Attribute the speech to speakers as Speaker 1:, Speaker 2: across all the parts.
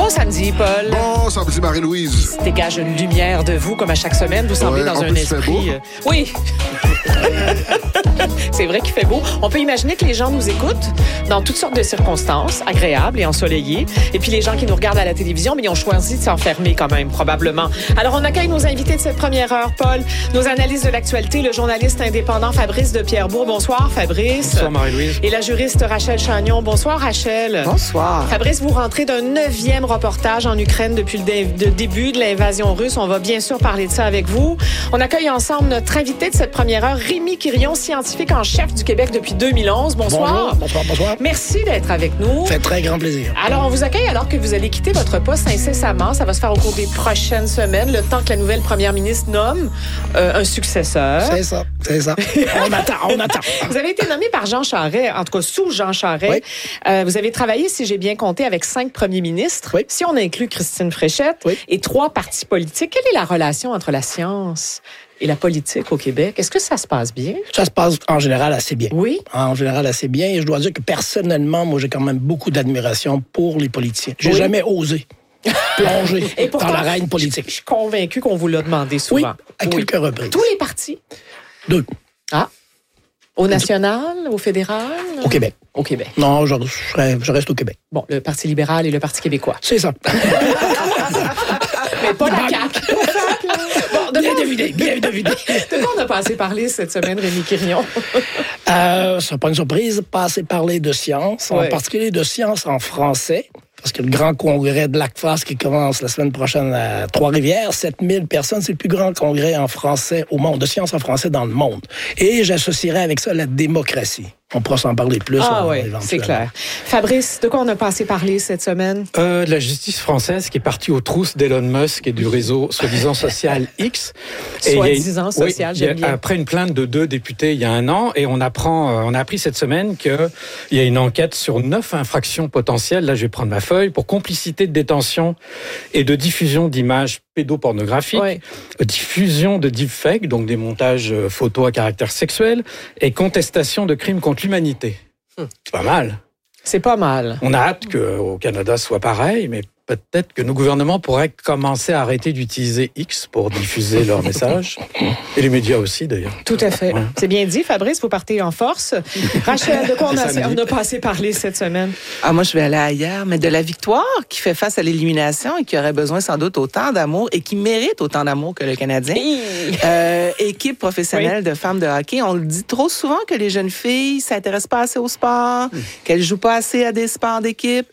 Speaker 1: Bon samedi, Paul.
Speaker 2: Bon samedi, Marie-Louise.
Speaker 1: Dégage une lumière de vous, comme à chaque semaine. Vous semblez dans un esprit... Oui. C'est vrai qu'il fait beau. On peut imaginer que les gens nous écoutent dans toutes sortes de circonstances, agréables et ensoleillées. Et puis les gens qui nous regardent à la télévision, mais ils ont choisi de s'enfermer quand même, probablement. Alors, on accueille nos invités de cette première heure, Paul. Nos analyses de l'actualité, le journaliste indépendant Fabrice de Pierrebourg. Bonsoir, Fabrice.
Speaker 3: Bonsoir, Marie-Louise.
Speaker 1: Et la juriste Rachel Chagnon. Bonsoir, Rachel.
Speaker 4: Bonsoir.
Speaker 1: Fabrice, vous rentrez d'un 9e reportage en Ukraine depuis le début de l'invasion russe. On va bien sûr parler de ça avec vous. On accueille ensemble notre invité de cette première heure, Rémi Quirion, scientifique en chef du Québec depuis 2011. Bonsoir.
Speaker 4: Bonsoir.
Speaker 1: Merci d'être avec nous.
Speaker 4: Ça fait très grand plaisir.
Speaker 1: Alors, on vous accueille alors que vous allez quitter votre poste incessamment. Ça va se faire au cours des prochaines semaines, le temps que la nouvelle première ministre nomme un successeur.
Speaker 4: C'est ça. On attend.
Speaker 1: Vous avez été nommé par Jean Charest, en tout cas sous Jean Charest.
Speaker 4: Oui.
Speaker 1: Vous avez travaillé, si j'ai bien compté, avec 5 premiers ministres.
Speaker 4: Oui.
Speaker 1: Si on inclut Christine Fréchette et 3 partis politiques, quelle est la relation entre la science et la politique au Québec? Est-ce que ça se passe bien?
Speaker 4: Ça se passe en général assez bien.
Speaker 1: Oui.
Speaker 4: En général assez bien. Et je dois dire que personnellement, moi, j'ai quand même beaucoup d'admiration pour les politiciens. J'ai jamais osé plonger
Speaker 1: Et pourtant,
Speaker 4: dans l'arène politique.
Speaker 1: Je suis convaincue qu'on vous l'a demandé souvent.
Speaker 4: Oui, à quelques reprises.
Speaker 1: Tous les partis?
Speaker 4: 2.
Speaker 1: Ah. Au national, au fédéral?
Speaker 4: Au Québec.
Speaker 1: Au Québec.
Speaker 4: Non, je reste au Québec.
Speaker 1: Bon, le Parti libéral et le Parti québécois.
Speaker 4: C'est ça.
Speaker 1: Mais pas la CAQ. Bon,
Speaker 4: Bien deviné.
Speaker 1: De quoi on a pas assez parlé cette semaine, Rémi Quirion?
Speaker 4: C'est pas une surprise, pas assez parler de science, en particulier de science en français. Parce que le grand congrès de l'ACFAS qui commence la semaine prochaine à Trois-Rivières, 7000 personnes, c'est le plus grand congrès en français au monde, de sciences en français dans le monde. Et j'associerai avec ça la démocratie. On pourra s'en parler plus.
Speaker 1: Ah oui, c'est clair. Fabrice, de quoi on a pas assez parlé cette semaine?
Speaker 3: De la justice française qui est partie aux trousses d'Elon Musk et du réseau soi-disant social X.
Speaker 1: Soi-disant social, j'aime bien.
Speaker 3: Après une plainte de 2 députés il y a 1 an, et on a appris cette semaine qu'il y a une enquête sur 9 infractions potentielles, là je vais prendre ma feuille, pour complicité de détention et de diffusion d'images pédopornographiques, diffusion de deepfakes, donc des montages photos à caractère sexuel, et contestation de crimes contre l'humanité. C'est pas mal.
Speaker 1: C'est pas mal.
Speaker 3: On a hâte qu'au Canada soit pareil, mais peut-être que nos gouvernements pourraient commencer à arrêter d'utiliser X pour diffuser leurs messages. Et les médias aussi, d'ailleurs.
Speaker 1: Tout à fait. Ouais. C'est bien dit, Fabrice, vous partez en force. Rachel, de quoi on a pas assez parlé cette semaine?
Speaker 5: Moi, je vais aller ailleurs, mais de la victoire qui fait face à l'élimination et qui aurait besoin sans doute autant d'amour et qui mérite autant d'amour que le Canadien. Équipe professionnelle de femmes de hockey. On le dit trop souvent que les jeunes filles s'intéressent pas assez au sport, qu'elles jouent pas assez à des sports d'équipe.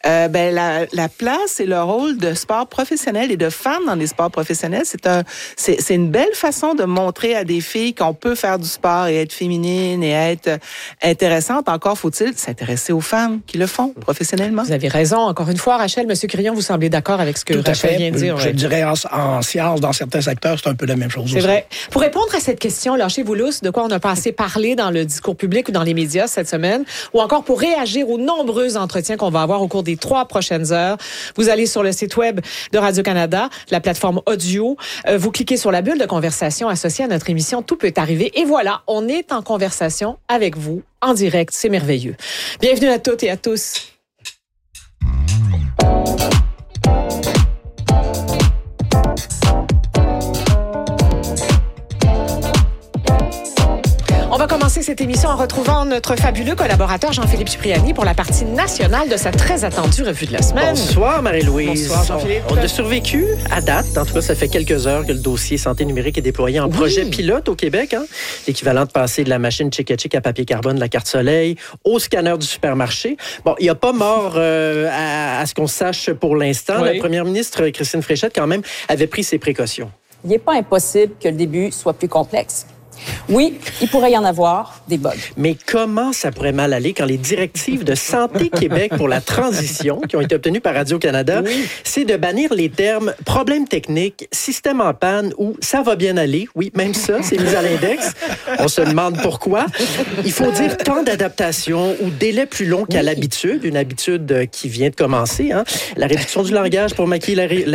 Speaker 5: La place et le rôle de sport professionnel et de femmes dans des sports professionnels, c'est une belle façon de montrer à des filles qu'on peut faire du sport et être féminine et être intéressante. Encore faut-il s'intéresser aux femmes qui le font professionnellement.
Speaker 1: Vous avez raison. Encore une fois, Rachel, M. Quirion, vous semblez d'accord avec ce que Rachel vient de dire.
Speaker 4: Je dirais en sciences, dans certains secteurs, c'est un peu la même chose.
Speaker 1: C'est vrai. Pour répondre à cette question, lâchez-vous lousse, de quoi on n'a pas assez parlé dans le discours public ou dans les médias cette semaine, ou encore pour réagir aux nombreux entretiens qu'on va avoir au cours des 3 prochaines heures, vous allez sur le site web de Radio-Canada, la plateforme audio, vous cliquez sur la bulle de conversation associée à notre émission Tout peut arriver, et voilà, on est en conversation avec vous, en direct, c'est merveilleux. Bienvenue à toutes et à tous. On va commencer cette émission en retrouvant notre fabuleux collaborateur Jean-Philippe Cipriani pour la partie nationale de sa très attendue revue de la semaine.
Speaker 6: Bonsoir Marie-Louise.
Speaker 1: Bonsoir Jean-Philippe.
Speaker 6: On a survécu à date. En tout cas, ça fait quelques heures que le dossier santé numérique est déployé en projet pilote au Québec. L'équivalent de passer de la machine Chick-a-Chick à papier carbone de la carte soleil au scanner du supermarché. Bon, il n'y a pas mort à ce qu'on sache pour l'instant. La première ministre Christine Fréchette, quand même, avait pris ses précautions.
Speaker 7: Il n'est pas impossible que le début soit plus complexe. Oui, il pourrait y en avoir des bugs.
Speaker 6: Mais comment ça pourrait mal aller quand les directives de Santé Québec pour la transition, qui ont été obtenues par Radio-Canada, c'est de bannir les termes « problème technique »,« système en panne » ou « ça va bien aller ». Oui, même ça, c'est mis à l'index. On se demande pourquoi. Il faut dire temps d'adaptation ou délai plus long qu'à l'habitude, une habitude qui vient de commencer. La réduction du langage pour maquiller